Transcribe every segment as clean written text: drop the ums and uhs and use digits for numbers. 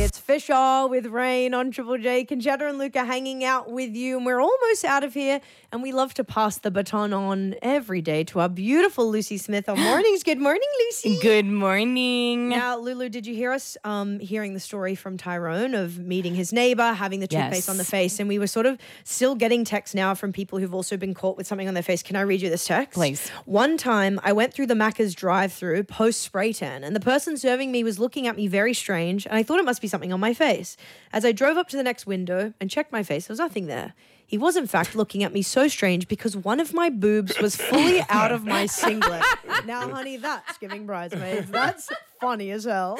It's Fisher with Rain on Triple J. Conchetta and Luca hanging out with you, and we're almost out of here. And we love to pass the baton on every day to our beautiful Lucy Smith on mornings. Good morning, Lucy. Good morning. Now, Lulu, did you hear us hearing the story from Tyrone of meeting his neighbor, having the toothpaste on the face? And we were sort of still getting texts now from people who've also been caught with something on their face. Can I read you this text? Please. One time, I went through the Macca's drive-through post-spray tan, and the person serving me was looking at me very strange, and I thought it must be something on my face. As I drove up to the next window and checked my face, there was nothing there. He was, in fact, looking at me so strange because one of my boobs was fully out of my singlet. Now, honey, that's giving bridesmaids. That's funny as hell.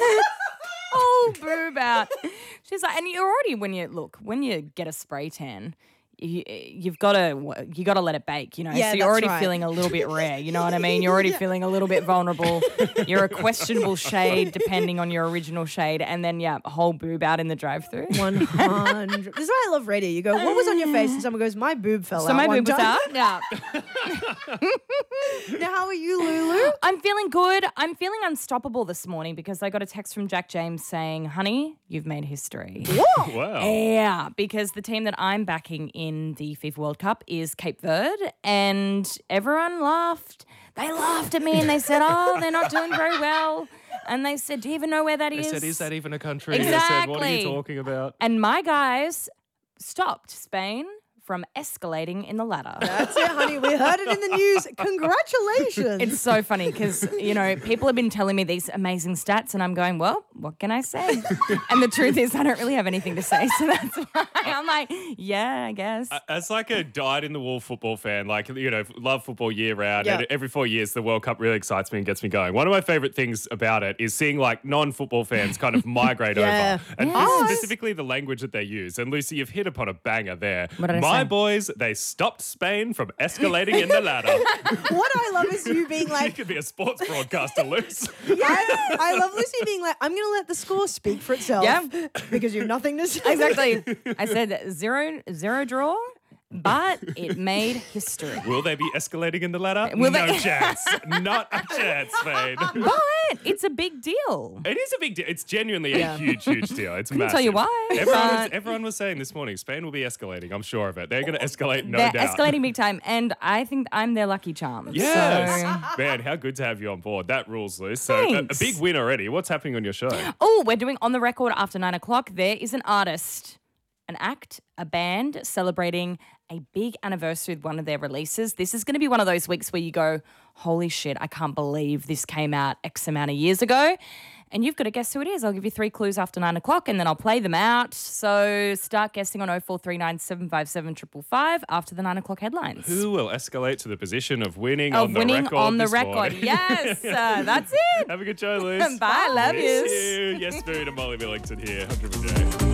Oh, boob out. She's like, and you're already, when you get a spray tan, you got to let it bake, you know. Yeah, so you're already right. feeling a little bit rare, you know what I mean? You're already feeling a little bit vulnerable. You're a questionable shade depending on your original shade, and then a whole boob out in the drive-through. 100. This is why I love radio. You go, what was on your face? And someone goes, my boob fell out. So my one boob was time. out? Yeah. Now, how are you, Lulu? I'm feeling good. I'm feeling unstoppable this morning because I got a text from Jack James saying, honey, you've made history. Whoa. Wow. Yeah, because the team that I'm backing in the FIFA World Cup is Cape Verde, and everyone laughed. They laughed at me and they said, oh, they're not doing very well. And they said, do you even know where that They is? said, is that even a country? Exactly. They said, what are you talking about? And my guys stopped Spain from escalating in the ladder. That's it, honey. We heard it in the news. Congratulations. It's so funny because, people have been telling me these amazing stats and I'm going, well, what can I say? And the truth is I don't really have anything to say. So that's why I'm like, yeah, I guess. As like a dyed-in-the-wool football fan, love football year round, Yeah. and every 4 years the World Cup really excites me and gets me going. One of my favourite things about it is seeing non-football fans kind of migrate Yeah. over. And Yes. specifically the language that they use. And Lucy, you've hit upon a banger there. What did I My say? boys, they stopped Spain from escalating in the ladder. What I love is you being You like, could be a sports broadcaster, Luce. I love Lucy being like, I'm going to let the score speak for itself. Yeah. Because you have nothing to say. Exactly. I said zero draw, but it made history. Will they be escalating in the ladder? Will no they- chance. Not a chance, Spain. But it's a big deal. It is a big deal. It's genuinely a huge, huge deal. It's massive. tell you why, Everyone was saying this morning, Spain will be escalating. I'm sure of it. They're going to escalate, no They're doubt. escalating big time, and I think I'm their lucky charm. Yes. So, Man, how good to have you on board. That rules, Luce. So a Thanks. big win already. What's happening on your show? we're doing On the Record after 9 o'clock. There is an artist, an act, a band celebrating a big anniversary with one of their releases. This is going to be one of those weeks where you go, holy shit, I can't believe this came out X amount of years ago. And you've got to guess who it is. I'll give you 3 clues after 9 o'clock and then I'll play them out. So start guessing on 0439 757 555 after the 9 o'clock headlines. Who will escalate to the position of winning Of on the winning record on the this record. morning? Yes, that's it. Have a good show, Luce. Bye, love Miss yous. you. Yes, Food and Molly Millington here. 100%.